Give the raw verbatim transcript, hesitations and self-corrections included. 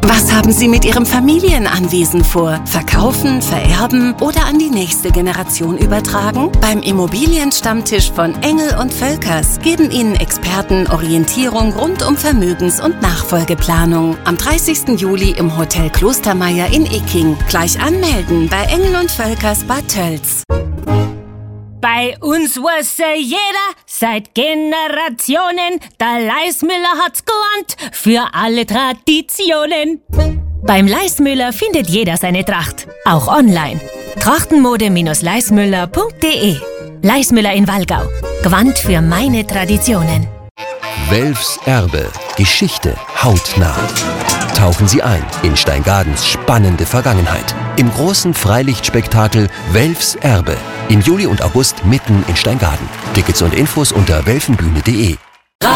Was haben Sie mit Ihrem Familienanwesen vor? Verkaufen, vererben oder an die nächste Generation übertragen? Beim Immobilienstammtisch von Engel und Völkers geben Ihnen Experten Orientierung rund um Vermögens- und Nachfolgeplanung. Am dreißigsten Juli im Hotel Klostermeier in Icking. Gleich anmelden bei Engel und Völkers Bad Tölz. Bei uns wusste jeder seit Generationen, der Leismüller hat's gelernt für alle Traditionen. Beim Leismüller findet jeder seine Tracht, auch online. Trachtenmode Leismüller punkt de. Leismüller in Wallgau. Gewandt für meine Traditionen. Welfs Erbe. Geschichte hautnah. Tauchen Sie ein in Steingadens spannende Vergangenheit. Im großen Freilichtspektakel Welfs Erbe. Im Juli und August mitten in Steingaden. Tickets und Infos unter welfenbühne punkt de.